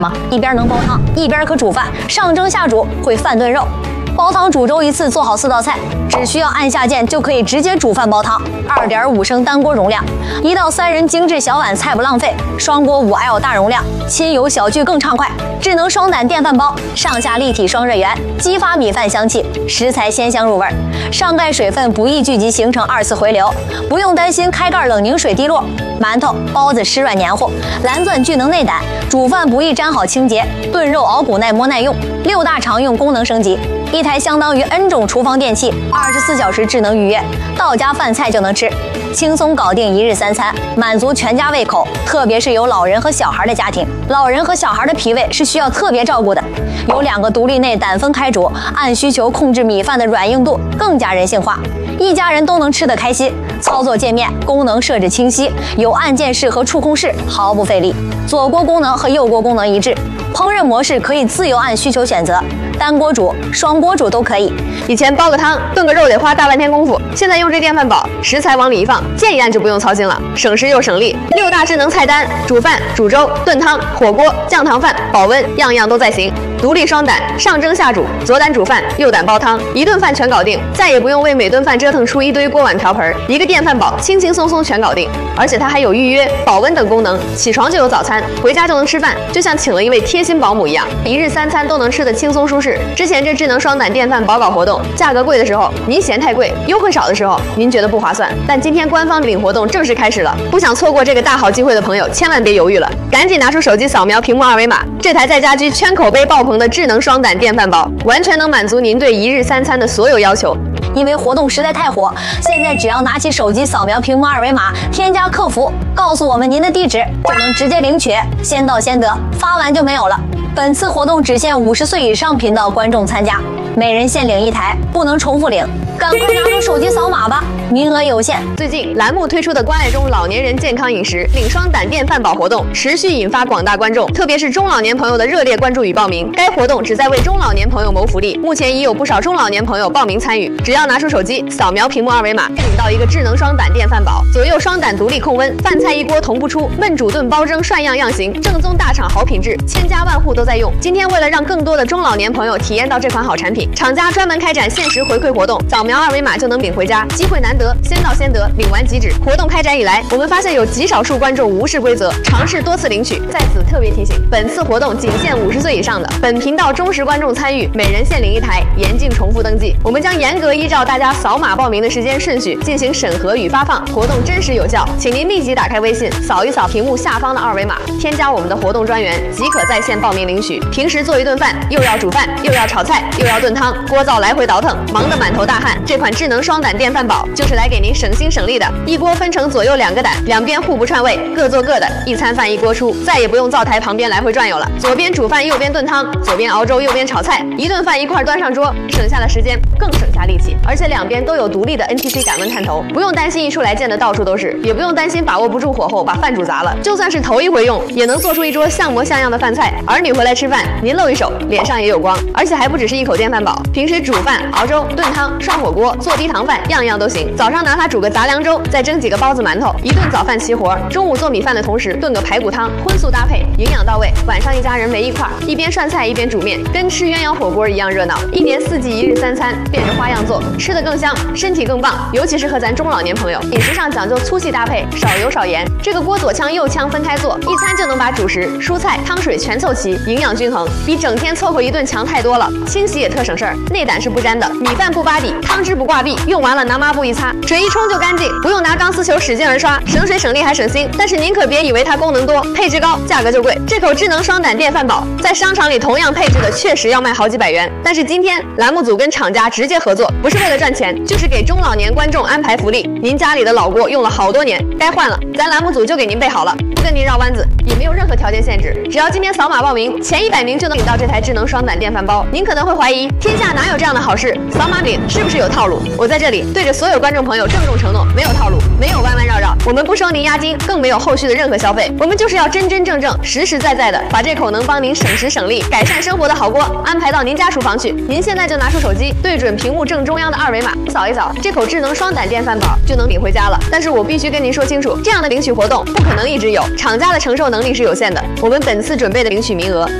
吗？一边能煲汤，一边可煮饭，上蒸下煮会饭炖肉。煲汤煮粥一次做好4道菜，只需要按下键就可以直接煮饭煲汤。2.5升单锅容量，1到3人精致小碗菜不浪费。双锅5L 大容量，亲友小聚更畅快。智能双胆电饭煲，上下立体双热源，激发米饭香气，食材鲜香入味。上盖水分不易聚集形成2次回流，不用担心开盖冷凝水滴落。馒头、包子湿软黏糊，蓝钻聚能内胆，煮饭不易粘好清洁，炖肉熬骨耐磨耐用。6大常用功能升级。一台相当于 N 种厨房电器，24小时智能预约，到家饭菜就能吃，轻松搞定1日3餐，满足全家胃口。特别是有老人和小孩的家庭，老人和小孩的脾胃是需要特别照顾的。有2个独立内胆分开煮，按需求控制米饭的软硬度，更加人性化，一家人都能吃得开心。操作界面功能设置清晰，有按键式和触控式，毫不费力。左锅功能和右锅功能一致，烹饪模式可以自由按需求选择。单锅煮、双锅煮都可以。 以前煲个汤、炖个肉得花大半天功夫，现在用这电饭煲，食材往里一放，键一按就不用操心了，省时又省力。6大智能菜单，煮饭、煮粥、炖汤、火锅、酱糖饭、保温，样样都在行。独立双胆，上蒸下煮，左胆煮饭，右胆煲汤，一顿饭全搞定，再也不用为每顿饭折腾出一堆锅碗瓢盆。一个电饭煲轻轻松松全搞定，而且它还有预约、保温等功能，起床就有早餐，回家就能吃饭，就像请了一位贴心保姆一样，1日3餐都能吃得轻松舒适。之前这智能双胆电饭煲搞活动，价格贵的时候您嫌太贵，优惠少的时候您觉得不划算，但今天官方领活动正式开始了，不想错过这个大好机会的朋友千万别犹豫了，赶紧拿出手机扫描屏幕2维码，这台在家居圈口碑爆棚的智能双胆电饭煲，完全能满足您对1日3餐的所有要求。 因为活动实在太火，现在只要拿起手机扫描屏幕2维码，添加客服，告诉我们您的地址，就能直接领取，先到先得，发完就没有了。本次活动只限50岁以上频道观众参加，每人限领1台，不能重复领。赶快拿出手机扫码吧，名额有限。 最近栏目推出的关爱中老年人健康饮食领双胆电饭煲活动持续引发广大观众，特别是中老年朋友的热烈关注与报名。该活动旨在为中老年朋友谋福利，目前已有不少中老年朋友报名参与。只要拿出手机扫描屏幕2维码，领到一个智能双胆电饭煲，左右双胆独立控温，饭菜一锅同步出，焖煮炖煲蒸涮样行，正宗大厂好品质，千家万户都在用。今天为了让更多的中老年朋友体验到这款好产品，厂家专门开展限时回馈活动，扫描2维码就能领回家，机会难得，先到先得，领完即止。活动开展以来，我们发现有极少数观众无视规则，尝试多次领取。在此特别提醒，本次活动仅限50岁以上的，本频道忠实观众参与，每人限领1台，严禁重复登记。我们将严格依照大家扫码报名的时间顺序进行审核与发放，活动真实有效，请您立即打开微信，扫一扫屏幕下方的2维码，添加我们的活动专员，即可在线报名领取。平时做一顿饭，又要煮饭，又要炒菜，又要炖汤，锅灶来回倒腾，忙得满头大汗。这款智能双胆电饭煲就是来给您省心省力的，一锅分成左右2个胆，两边互不串味，各做各的，一餐饭一锅出，再也不用灶台旁边来回转悠了。左边煮饭，右边炖汤，左边熬粥，右边炒菜，一顿饭一块端上桌，省下了时间，更省下力气。而且两边都有独立的 NTC 感温探头，不用担心一出来溅得到处都是，也不用担心把握不住火候把饭煮砸了。就算是头一回用，也能做出一桌像模像样的饭菜。儿女回来吃饭，您露一手，脸上也有光。而且还不只是一口电饭煲，平时煮饭、熬粥、炖汤、涮火锅、做低糖饭，样样都行。早上拿它煮个杂粮粥，再蒸几个包子馒头，一顿早饭齐活。中午做米饭的同时炖个排骨汤，荤素搭配，营养到位。晚上一家人围一块，一边涮菜一边煮面，跟吃鸳鸯火锅一样热闹。1年4季1日3餐，变着花样做，吃得更香，身体更棒。尤其适合咱中老年朋友，饮食上讲究粗细搭配，少油少盐。这个锅左炝右炝分开做，一餐就能把主食、蔬菜、汤水全凑齐，营养均衡，比整天凑合一顿强太多了。清洗也特省事儿，内胆是不粘的，米饭不扒底，汤汁不挂壁，用完了拿抹布一擦，水一冲就干净，不用拿钢丝球使劲儿刷，省水省力还省心。但是您可别以为它功能多，配置高，价格就贵。这口智能双胆电饭煲在商场里同样配置的确实要卖好几百元，但是今天栏目组跟厂家直接合作，不是为了赚钱，就是给中老年观众安排福利。您家里的老锅用了好多年，该换了，咱栏目组就给您备好了，不跟您绕弯子，也没有任何条件限制，只要今天扫码报名，前100名就能领到这台智能双胆电饭煲。您可能会怀疑，天下哪有这样的好事？扫码领是不是有套路？我在这里对着所有观众朋友郑重承诺，没有套路，没有弯弯绕绕，我们不收您押金，更没有后续的任何消费。我们就是要真真正正、实实在在的把这口能帮您省时省力、改善生活的好锅安排到您家厨房去。您现在就拿出手机，对准屏幕正中央的2维码，扫一扫，这口智能双胆电饭煲就能领回家了。但是我必须跟您说清楚，这样样的领取活动不可能一直有，厂家的承受能力是有限的。我们本次准备的领取名额